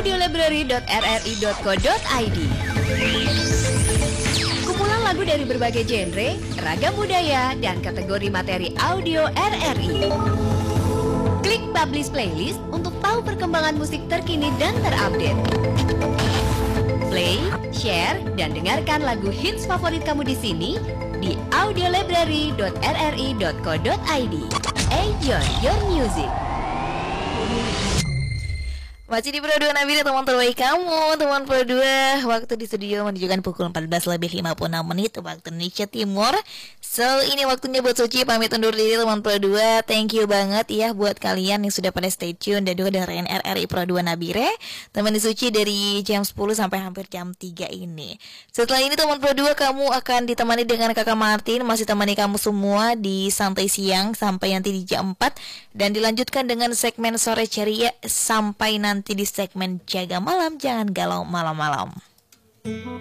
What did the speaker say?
audiolibrary.rri.co.id. Kumpulan lagu dari berbagai genre, ragam budaya, dan kategori materi audio RRI. Klik Publish Playlist untuk tahu perkembangan musik terkini dan terupdate. Play, share, dan dengarkan lagu hits favorit kamu di sini di audiolibrary.rri.co.id. Enjoy your music. Masih di Pro 2 Nabila, teman terbaik kamu. Teman Pro 2, waktu di studio menunjukkan pukul 14:56 waktu Indonesia Timur. So, ini waktunya buat Suci pamit undur diri teman Pro 2. Thank you banget ya buat kalian yang sudah pada stay tune dan juga dengerin RRI Pro 2 Nabire. Teman Suci dari jam 10 sampai hampir jam 3 ini. Setelah ini teman Pro 2, kamu akan ditemani dengan Kakak Martin, masih temani kamu semua di santai siang sampai nanti di jam 4, dan dilanjutkan dengan segmen sore ceria sampai nanti di segmen jaga malam. Jangan galau malam-malam.